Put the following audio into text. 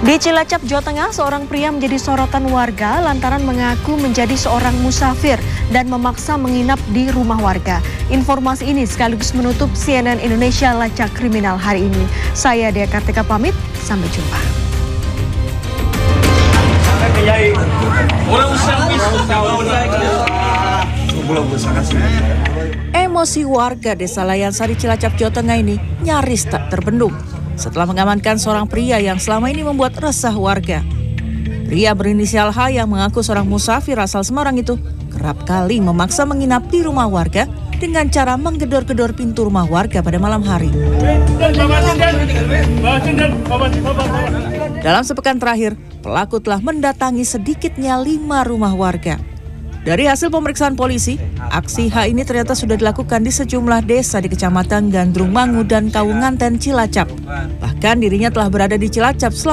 Di Cilacap, Jawa Tengah, seorang pria menjadi sorotan warga lantaran mengaku menjadi seorang musafir dan memaksa menginap di rumah warga. Informasi ini sekaligus menutup CNN Indonesia Lacak Kriminal hari ini. Saya Dea Kartika pamit, sampai jumpa. Emosi warga Desa Layansari Cilacap, Jawa Tengah ini nyaris tak terbendung setelah mengamankan seorang pria yang selama ini membuat resah warga. Pria berinisial H yang mengaku seorang musafir asal Semarang itu kerap kali memaksa menginap di rumah warga dengan cara menggedor-gedor pintu rumah warga pada malam hari. Dalam sepekan terakhir, pelaku telah mendatangi sedikitnya 5 rumah warga. Dari hasil pemeriksaan polisi, aksi H ini ternyata sudah dilakukan di sejumlah desa di Kecamatan Gandrung Mangu dan Kawunganten, Cilacap. Bahkan dirinya telah berada di Cilacap